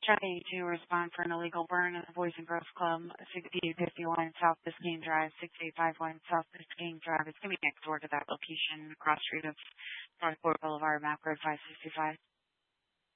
Trying to respond for an illegal burn at the Boys and Girls Club, 6851 South Biscayne Drive, 6851 South Biscayne Drive. It's going to be next door to that location, across street of Northport Boulevard, Map Road 565.